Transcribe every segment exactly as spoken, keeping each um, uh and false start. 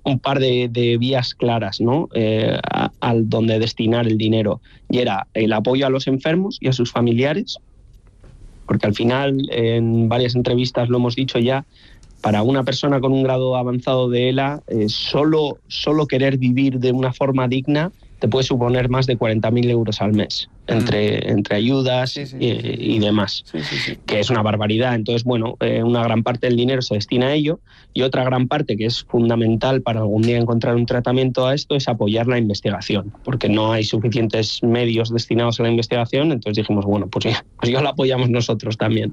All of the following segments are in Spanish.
un par de, de vías claras, ¿no? Eh, a, al donde destinar el dinero. Y era el apoyo a los enfermos y a sus familiares, porque al final, en varias entrevistas lo hemos dicho ya, para una persona con un grado avanzado de ELA, eh, solo, solo querer vivir de una forma digna te puede suponer más de cuarenta mil euros al mes, entre, mm. entre ayudas sí, sí, y, sí, sí. y demás, sí, sí, sí. que es una barbaridad. Entonces, bueno, eh, una gran parte del dinero se destina a ello, y otra gran parte que es fundamental para algún día encontrar un tratamiento a esto es apoyar la investigación, porque no hay suficientes medios destinados a la investigación. Entonces dijimos, bueno, pues ya, pues ya la apoyamos nosotros también.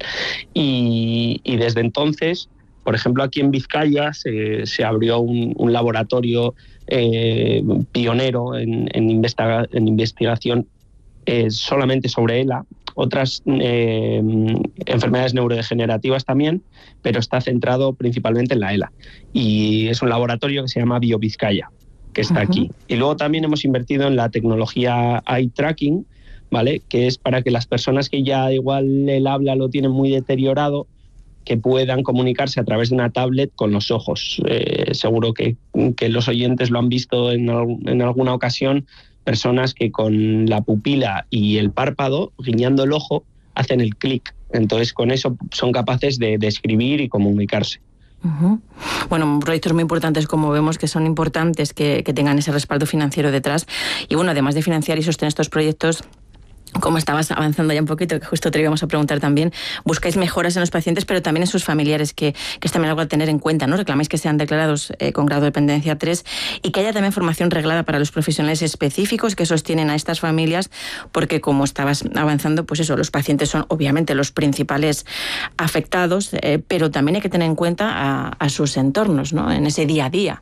Y, y desde entonces, por ejemplo, aquí en Vizcaya se, se abrió un, un laboratorio eh, pionero en, en, investiga, en investigación eh, solamente sobre ELA, otras eh, enfermedades neurodegenerativas también, pero está centrado principalmente en la ELA. Y es un laboratorio que se llama BioVizcaya, que está uh-huh. aquí. Y luego también hemos invertido en la tecnología eye tracking, ¿vale? Que es para que las personas que ya igual el habla lo tienen muy deteriorado, que puedan comunicarse a través de una tablet con los ojos. Eh, seguro que, que los oyentes lo han visto en, en alguna ocasión, personas que con la pupila y el párpado, guiñando el ojo, hacen el clic. Entonces, con eso son capaces de, de escribir y comunicarse. Uh-huh. Bueno, proyectos muy importantes, como vemos, que son importantes que, que tengan ese respaldo financiero detrás. Y bueno, además de financiar y sostener estos proyectos, como estabas avanzando ya un poquito, que justo te íbamos a preguntar también, buscáis mejoras en los pacientes, pero también en sus familiares, que, que es también algo a tener en cuenta, ¿no? Reclamáis que sean declarados eh, con grado de dependencia tres y que haya también formación reglada para los profesionales específicos que sostienen a estas familias, porque como estabas avanzando, pues eso, los pacientes son obviamente los principales afectados, eh, pero también hay que tener en cuenta a, a sus entornos, ¿no? En ese día a día.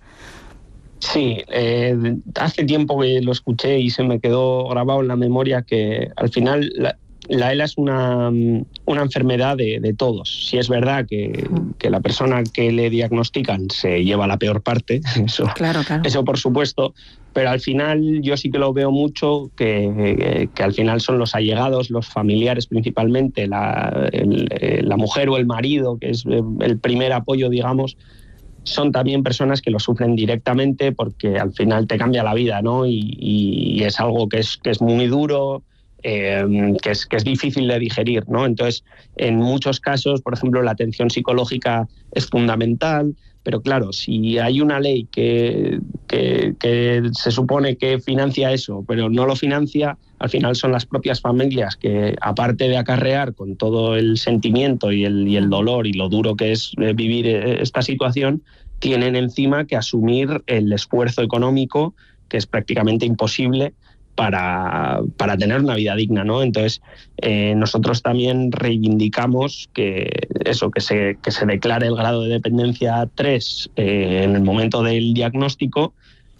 Sí, eh, hace tiempo que lo escuché y se me quedó grabado en la memoria que al final la, la ELA es una, una enfermedad de, de todos. Sí es verdad que, que la persona que le diagnostican se lleva la peor parte, eso, claro, claro. eso por supuesto, pero al final yo sí que lo veo mucho, que, que, que al final son los allegados, los familiares principalmente, la, el, la mujer o el marido, que es el primer apoyo, digamos, son también personas que lo sufren directamente, porque al final te cambia la vida, ¿no? Y, y es algo que es, que es muy duro, eh, que, es, que es difícil de digerir, ¿no? Entonces, en muchos casos, por ejemplo, la atención psicológica es fundamental, pero claro, si hay una ley que, que, que se supone que financia eso, pero no lo financia, al final son las propias familias que, aparte de acarrear con todo el sentimiento y el, y el dolor y lo duro que es vivir esta situación, tienen encima que asumir el esfuerzo económico, que es prácticamente imposible, para, para tener una vida digna, ¿no? Entonces, eh, nosotros también reivindicamos que eso, que se, que se declare el grado de dependencia tres eh, en el momento del diagnóstico,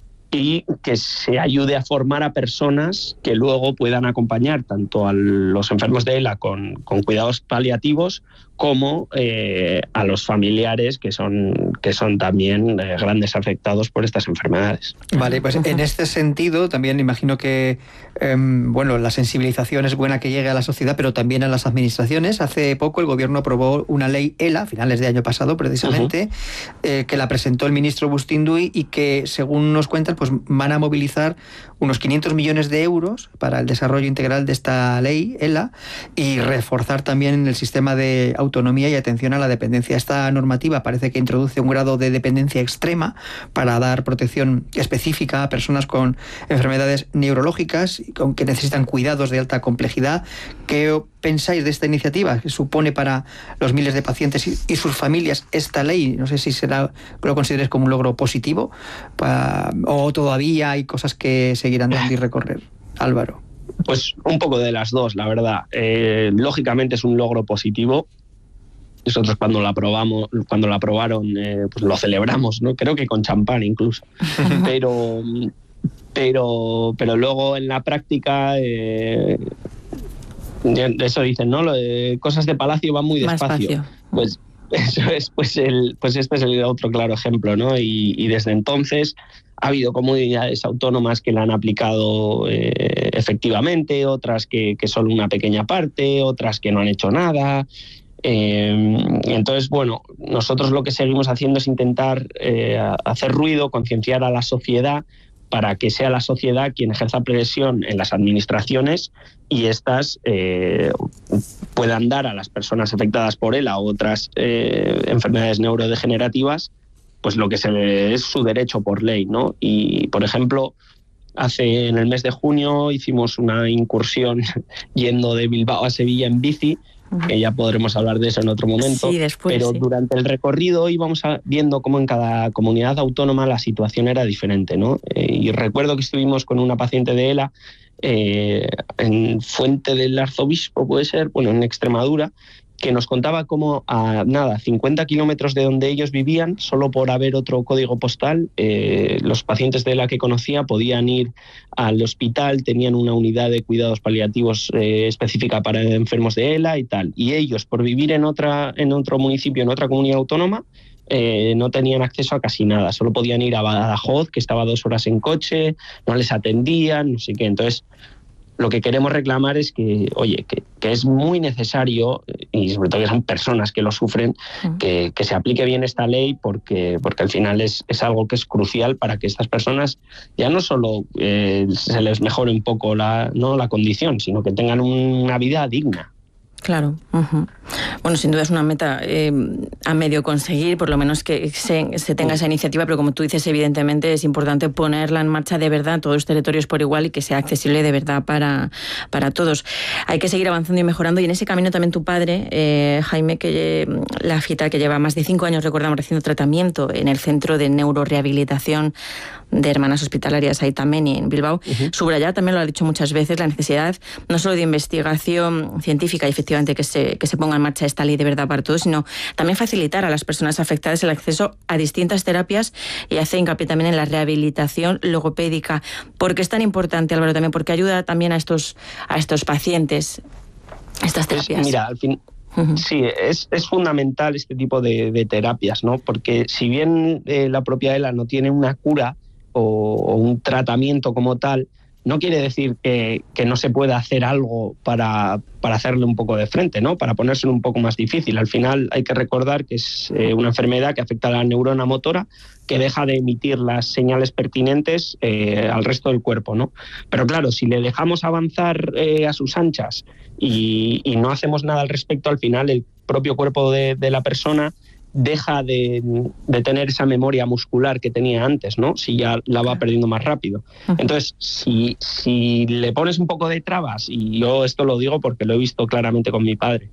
y que se ayude a formar a personas que luego puedan acompañar tanto a los enfermos de ELA con, con cuidados paliativos, como eh, a los familiares que son, que son también eh, grandes afectados por estas enfermedades. Vale, pues en este sentido también imagino que eh, bueno, la sensibilización es buena que llegue a la sociedad, pero también a las administraciones. Hace poco el gobierno aprobó una ley ELA, a finales de año pasado precisamente, uh-huh. eh, que la presentó el ministro Bustindui y que, según nos cuentan, pues van a movilizar unos quinientos millones de euros para el desarrollo integral de esta ley ELA y reforzar también el sistema de autonomía y atención a la dependencia. Esta normativa parece que introduce un grado de dependencia extrema para dar protección específica a personas con enfermedades neurológicas y con que necesitan cuidados de alta complejidad. ¿Qué pensáis de esta iniciativa que supone para los miles de pacientes y, y sus familias esta ley? No sé si será, lo consideres como un logro positivo para, o todavía hay cosas que seguirán dando y recorrer. Álvaro. Pues un poco de las dos, la verdad. Eh, lógicamente es un logro positivo. Nosotros cuando la aprobamos, cuando la aprobaron, eh, pues lo celebramos, ¿no? Creo que con champán incluso. pero, pero, pero luego en la práctica, eh, eso dicen, ¿no? Lo de cosas de palacio van muy despacio. Pues eso es, pues el, pues este es el otro claro ejemplo, ¿no? Y, y desde entonces ha habido comunidades autónomas que la han aplicado eh, efectivamente, otras que, que solo una pequeña parte, otras que no han hecho nada. Eh, entonces, bueno, nosotros lo que seguimos haciendo es intentar eh, hacer ruido, concienciar a la sociedad para que sea la sociedad quien ejerza presión en las administraciones y éstas eh, puedan dar a las personas afectadas por ELA u otras eh, enfermedades neurodegenerativas pues lo que se le es su derecho por ley, ¿no? Y, por ejemplo, hace en el mes de junio hicimos una incursión yendo de Bilbao a Sevilla en bici, que ya podremos hablar de eso en otro momento, sí, después, pero sí. durante el recorrido íbamos a, viendo cómo en cada comunidad autónoma la situación era diferente, ¿no? Eh, y recuerdo que estuvimos con una paciente de ELA eh, en Fuente del Arzobispo, puede ser, bueno, en Extremadura, que nos contaba cómo a nada, cincuenta kilómetros de donde ellos vivían, solo por haber otro código postal, eh, los pacientes de ELA que conocía podían ir al hospital, tenían una unidad de cuidados paliativos eh, específica para enfermos de ELA y tal. Y ellos, por vivir en, otra, en otro municipio, en otra comunidad autónoma, eh, no tenían acceso a casi nada. Solo podían ir a Badajoz, que estaba dos horas en coche, no les atendían, no sé qué. Entonces, lo que queremos reclamar es que, oye, que, que es muy necesario, y sobre todo que son personas que lo sufren, uh-huh. que, que se aplique bien esta ley porque, porque al final es, es algo que es crucial para que estas personas ya no solo eh, se les mejore un poco la, no la condición, sino que tengan una vida digna. Claro. Uh-huh. Bueno, sin duda es una meta eh, a medio conseguir, por lo menos que se, se tenga esa iniciativa, pero como tú dices, evidentemente es importante ponerla en marcha de verdad en todos los territorios por igual y que sea accesible de verdad para, para todos. Hay que seguir avanzando y mejorando, y en ese camino también tu padre, eh, Jaime, que la Fita, que lleva más de cinco años, recordamos, recibiendo tratamiento en el Centro de Neurorehabilitación de Hermanas Hospitalarias Aitameni en Bilbao, uh-huh. subrayar, también lo ha dicho muchas veces, la necesidad no solo de investigación científica y efectivamente que se, que se ponga en marcha esta ley de verdad para todos, sino también facilitar a las personas afectadas el acceso a distintas terapias, y hace hincapié también en la rehabilitación logopédica. ¿Por qué es tan importante, Álvaro, también? Porque ayuda también a estos, a estos pacientes, estas terapias. Pues mira, al fin... Uh-huh. Sí, es, es fundamental este tipo de, de terapias, ¿no? Porque si bien eh, la propia ELA no tiene una cura o, o un tratamiento como tal, no quiere decir que, que no se pueda hacer algo para, para hacerle un poco de frente, ¿no? Para ponérselo un poco más difícil. Al final hay que recordar que es eh, una enfermedad que afecta a la neurona motora, que deja de emitir las señales pertinentes eh, al resto del cuerpo, ¿no? Pero claro, si le dejamos avanzar eh, a sus anchas y, y no hacemos nada al respecto, al final el propio cuerpo de, de la persona deja de, de tener esa memoria muscular que tenía antes, ¿no? Si ya la va perdiendo más rápido. Entonces, si, si le pones un poco de trabas, y yo esto lo digo porque lo he visto claramente con mi padre,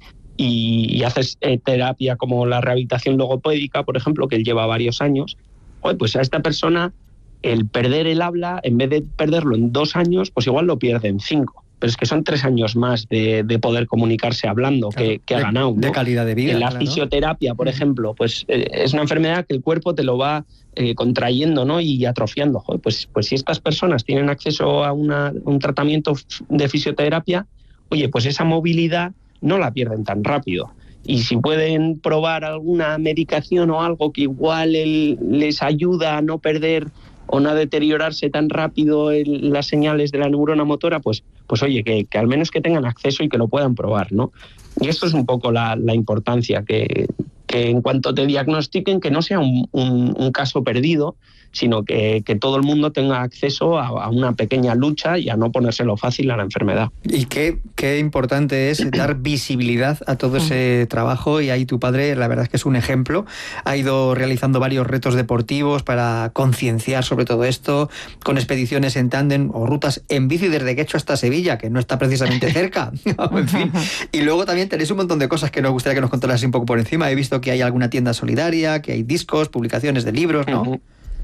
y, y haces eh, terapia como la rehabilitación logopédica, por ejemplo, que él lleva varios años, pues a esta persona el perder el habla, en vez de perderlo en dos años, pues igual lo pierde en cinco. Pero es que son tres años más de, de poder comunicarse hablando, claro, que, que ha ganado, ¿no? De calidad de vida. En la claro. fisioterapia, por ejemplo, pues eh, es una enfermedad que el cuerpo te lo va eh, contrayendo, ¿no? Y atrofiando. Joder, pues, pues si estas personas tienen acceso a una, un tratamiento de fisioterapia, oye, pues esa movilidad no la pierden tan rápido. Y si pueden probar alguna medicación o algo que igual el, les ayuda a no perder o no deteriorarse tan rápido el, las señales de la neurona motora, pues, pues oye, que, que al menos que tengan acceso y que lo puedan probar, ¿no? Y esto es un poco la, la importancia, que, que en cuanto te diagnostiquen, que no sea un, un, un caso perdido, sino que, que todo el mundo tenga acceso a, a una pequeña lucha y a no ponérselo fácil a la enfermedad. Y qué, qué importante es dar visibilidad a todo ese trabajo, y ahí tu padre, la verdad es que es un ejemplo. Ha ido realizando varios retos deportivos para concienciar sobre todo esto, con expediciones en tándem o rutas en bici desde Guecho hasta Sevilla, que no está precisamente cerca. En fin. Y luego también tenéis un montón de cosas que nos gustaría que nos contaras un poco por encima. He visto que hay alguna tienda solidaria, que hay discos, publicaciones de libros, ¿no? Uh-huh.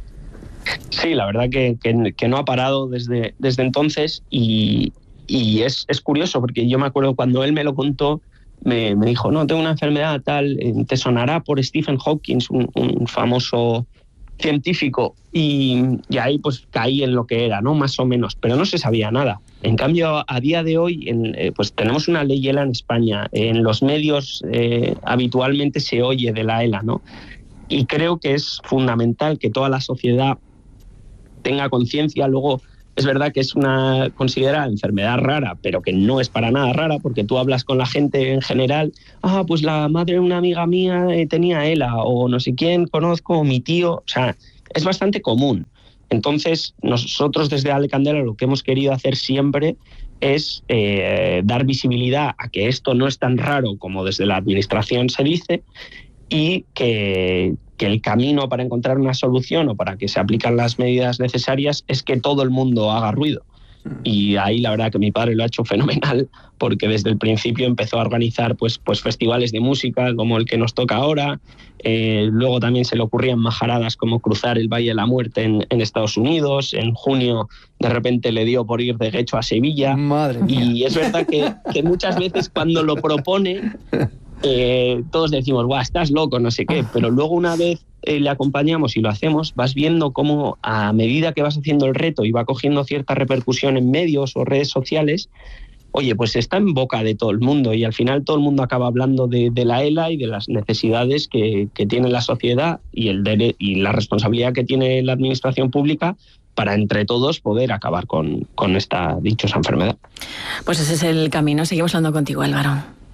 Sí, la verdad que, que, que no ha parado desde, desde entonces, y, y es, es curioso porque yo me acuerdo cuando él me lo contó, me, me dijo, no, tengo una enfermedad tal, te sonará por Stephen Hawking, un, un famoso científico, y, y ahí pues caí en lo que era, ¿no? Más o menos, pero no se sabía nada. En cambio, a día de hoy, en, eh, pues tenemos una ley ELA en España, en los medios eh, habitualmente se oye de la ELA, ¿no? Y creo que es fundamental que toda la sociedad tenga conciencia. Luego, es verdad que es una considerada enfermedad rara, pero que no es para nada rara, porque tú hablas con la gente en general, ah, pues la madre de una amiga mía eh, tenía ELA, o no sé quién conozco, o mi tío, o sea, es bastante común. Entonces, nosotros desde Ale Candela lo que hemos querido hacer siempre es eh, dar visibilidad a que esto no es tan raro como desde la administración se dice, y que, que el camino para encontrar una solución o para que se aplican las medidas necesarias es que todo el mundo haga ruido. Y ahí la verdad que mi padre lo ha hecho fenomenal, porque desde el principio empezó a organizar pues, pues festivales de música como el que nos toca ahora. Eh, luego también se le ocurrían majaradas como cruzar el Valle de la Muerte en, en Estados Unidos. En junio de repente le dio por ir de Guecho a Sevilla. Madre mía. Y es verdad que, que muchas veces cuando lo propone eh, todos decimos, guau, estás loco, no sé qué, pero luego una vez eh, le acompañamos y lo hacemos, vas viendo cómo a medida que vas haciendo el reto y va cogiendo cierta repercusión en medios o redes sociales, oye, pues está en boca de todo el mundo y al final todo el mundo acaba hablando de, de la ELA y de las necesidades que, que tiene la sociedad y, el dere- y la responsabilidad que tiene la administración pública para entre todos poder acabar con, con esta dichosa enfermedad. Pues ese es el camino. Seguimos hablando contigo, Álvaro.